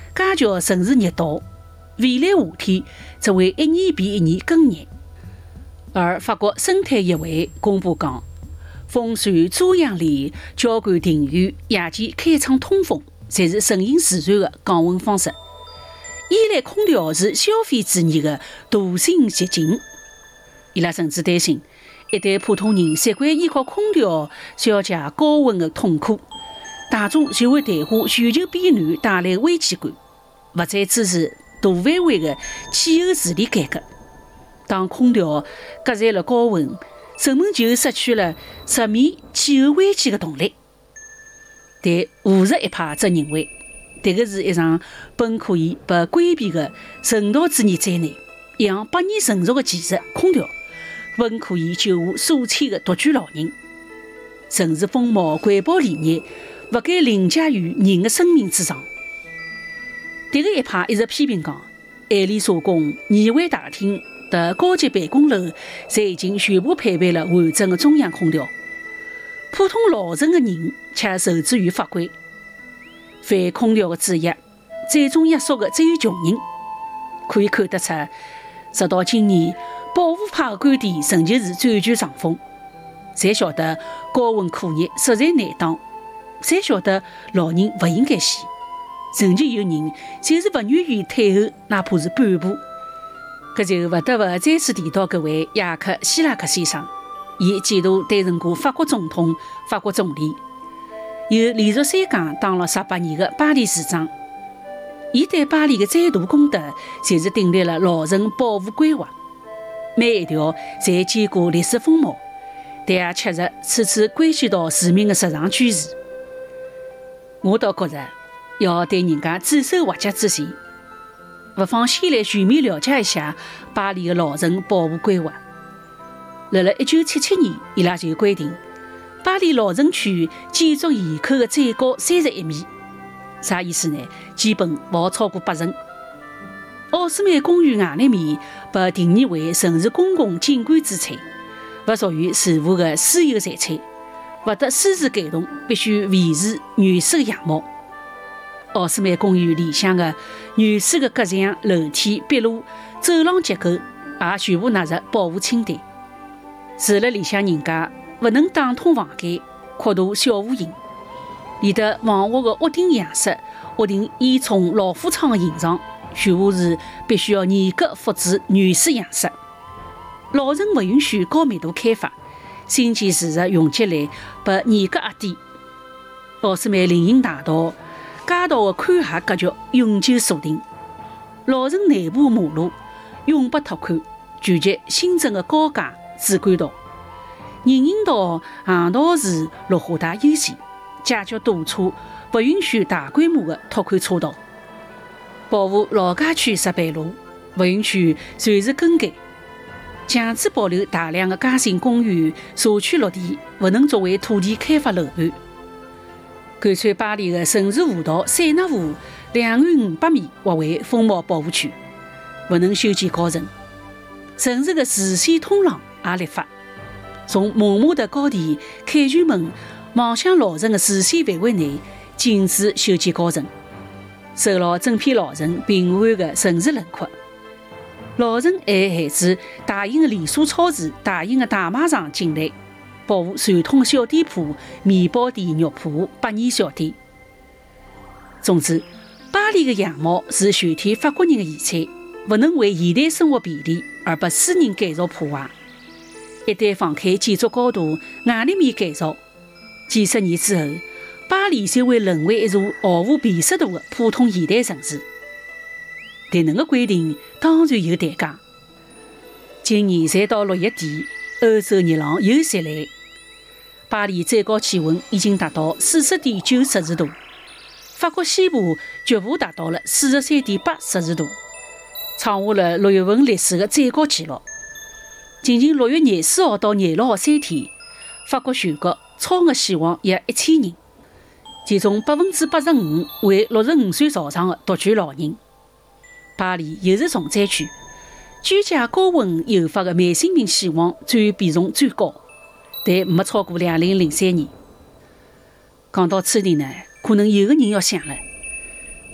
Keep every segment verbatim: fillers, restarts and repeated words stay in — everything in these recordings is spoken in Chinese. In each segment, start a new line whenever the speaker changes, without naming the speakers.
家桥城市热岛，未来夏天则会一年比一年更热。而法国生态协会公布讲，风扇、遮阳帘、浇灌庭院、夜间开窗通风，侪是顺应自然的降温方式。依赖空调是消费主义的惰性捷径。伊拉甚至担心，一旦普通人习惯依靠空调消解高温的痛苦，大众就会淡化全球变暖带来的危机感，不再支持大范围的气候治理改革。当空调隔绝了高温，人们就失去了直面气候危机的动力。但务实一派则认为，这个是一场本可以被规避的人道主义灾难。一项百年成熟的技术——空调，本可以救护数千的独居老人。城市风貌、环保理念不该凌驾于人的生命之上。这个一派一直批评讲，爱丽莎宫、议会大厅的高级办公楼侪已经全部配备了完整的中央空调，普通老成的人却受制于法规。反空调的制约，最终约束的只有穷人。可以看得出，直到今年，保护派的观点仍旧是占据上风。侪晓得高温酷热实在难当，侪晓得老人不应该死，仍旧有人就是不愿意退后，哪怕是半步。搿就不得不再次提到搿位雅克·希拉克先生，伊几度担任过法国总统、法国总理，又连续三届当了十八年的巴黎市长。伊对巴黎的最大功德，就是订立了老城保护规划，每一条侪见过历史风貌，但也确实处处关系到市民的日常居住。我倒觉着，要对人家指手画脚之前，不妨先来全面了解一下巴黎的老城保护规划。辣辣一九七七年，伊拉就规定，巴黎老城区建筑檐口的最高三十一米，啥意思呢？基本勿好超过八层。奥斯曼公园外立面被定义为城市公共景观之产，勿属于住户的私有财产，勿得私自改动，必须维持原始的样貌。奥斯曼公园里向的原始的隔墙、楼梯、壁路、走廊结构也全部纳入保护清单。住辣里向人家勿能打通房间、扩大小户型，连得房屋的屋顶样式、屋顶烟囱、老虎窗的形状，全部是必须要严格复制原始样式。老城勿允许高密度开发，新建住宅容积率被严格压低。奥斯曼林荫大道、街道的宽狭格局永久锁定。老城内部马路永不拓宽，聚集新增的高架主干道。人行道、行道树绿化带优先，解决堵车，不允许大规模的拓宽车道。保护老街区石板路，不允许随时更改。强制保留大量的街心公园、社区绿地，不能作为土地开发楼盘。贯穿巴黎的城市湖道塞纳河两岸五百米划为风貌保护区，不能修建高层。城市的视线通廊也立法，从蒙马特高地凯旋门望向老城的视线范围内禁止修建高层，守牢整片老城平缓的城市轮廓。老城还限制大型的连锁超市、大型的大卖场进来，保护传统的小店铺、面包店、肉铺、百年小店。总之，巴黎的样貌是全体法国人的遗产，不能为现代生活便利而被私人改造破坏。一旦放开建筑高度、外立面改造，几十年之后，巴黎就会沦为一座毫无辨识度的普通现代城市。但能个规定当然有代价。今年才到六月底，欧洲热浪又袭来，巴黎最高气温已经达到四十点九摄氏度，法国西部局部达到了四十三点八摄氏度，创下了六月份历史的最高纪录。仅仅六月廿四号到廿六号三天，法国全国超额死亡约一千人，其中百分之八十五为六十五岁朝上的独居老人。巴黎又是重灾区，居家高温诱发的慢性病死亡占比重最高，但没超过两零零三年。讲到此地呢，可能有个人要想了，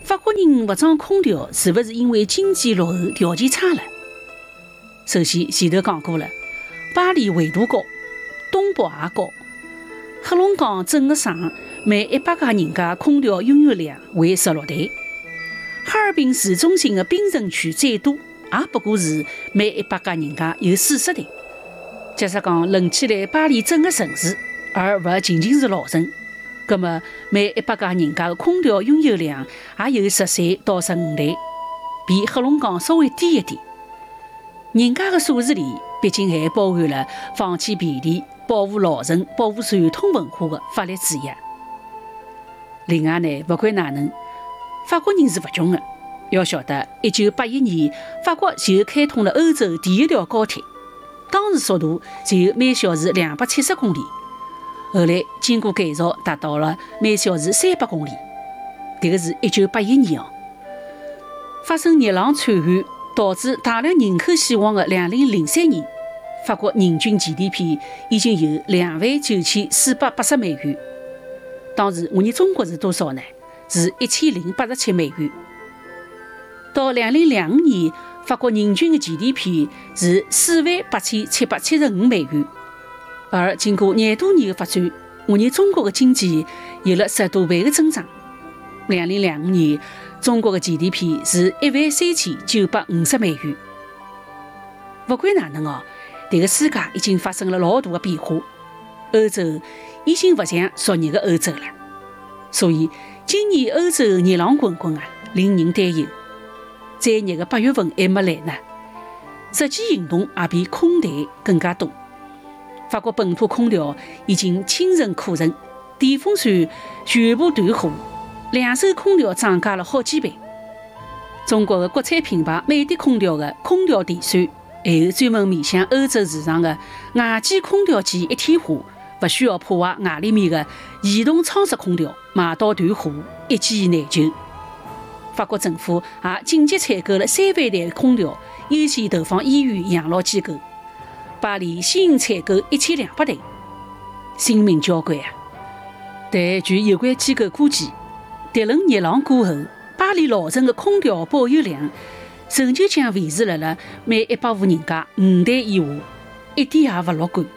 法国人勿装空调是勿是因为经济落后、条件差了？首先，前头讲过了，巴黎纬度高，东北也高，黑龙江整个省每一百家人家空调拥有量为十六台。哈尔滨市中心的滨城区最多也不过是每一百家人家有四十台。假设讲论起来，巴黎整个城市，而勿仅仅是老城，葛么每一百家人家的空调拥有量也有十三到十五台，比黑龙江稍微低一点。人家的数字里，毕竟还包含了放弃便利、保护老城、保护传统文化的法律制约。另外呢，不管哪能，法国人是勿穷的。要晓得，一九八一年，法国就开通了欧洲第一条高铁，当时速度就有每小时两百七十公里，后来经过改造，达到了每小时三百公里。这个是一九八一年哦。发生热浪惨案，导致大量人口死亡的两零零三年，法国人均 G D P 已经有两万九千四百八十美元。当时我们中国是多少呢？是一千零八十七美元。到两零两五年，法国人均的 G D P 是四万八千七百七十五美元。而经过廿多年的发展，我们中国的经济有了十多倍的增长。两零两五年，中国的 G D P 是一万三千九百五十美元。不管哪能哦，这个世界已经发生了老大的变化，欧洲已经不像昨日的欧洲了。所以今年欧洲热浪滚滚啊，令人担忧。再热的八月份还没来呢，实际行动也比空谈更加多。法国本土空调已经清存库存，电风扇全部断货，两手空调涨价了好几倍。中国的国产品牌美的空调的空调电扇，还有专门面向欧洲市场的外机空调机一体化，不需要破坏外里面的移动窗式空调，买到断货，一机难求。法国政府也紧急采购了三万台空调，优先投放医院、养老机构。巴黎先采购一千两百台，性命交关啊！但据有关机构估计，这轮热浪过后，巴黎老城的空调保有量仍旧将维持辣辣每一百户人家五台以下，一点也不乐观。